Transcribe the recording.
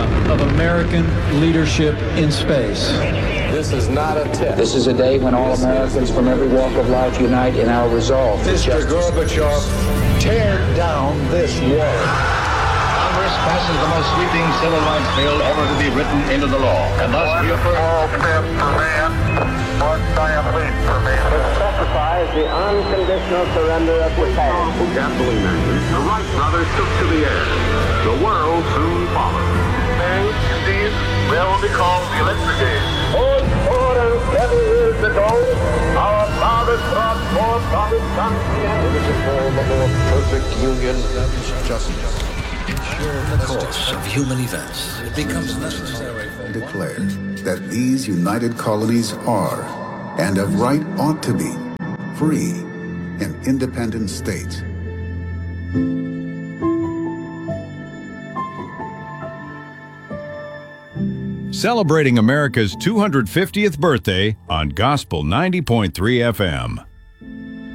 era of American leadership in space. This is not a test. This is a day when all Americans from every walk of life unite in our resolve for Mr. justice. Gorbachev, tear down this wall. Congress passes the most sweeping civil rights bill ever to be written into the law, and thus reaffirms small step for man, one giant leap for man. It specifies the unconditional surrender of Japan. Gasoline engines, the Wright brothers took to the air. The world soon followed. May, indeed, will be called the electric age. 407 years ago, our fathers brought forth from his country and It is a form of more perfect union and justice. In the course of human events, it becomes necessary declare that these united colonies are, and of right ought to be, free and independent states. Celebrating America's 250th birthday on Gospel 90.3 FM.